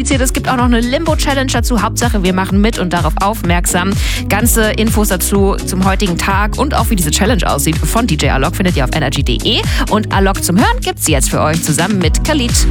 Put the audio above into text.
kompliziert. Es gibt auch noch eine Limbo-Challenge dazu. Hauptsache, wir machen mit und darauf aufmerksam. Ganze Infos dazu zum heutigen Tag und auch wie diese Challenge aussieht von DJ Alok findet ihr auf energy.de. Und Alok zum Hören gibt's jetzt für euch zusammen mit Khalid.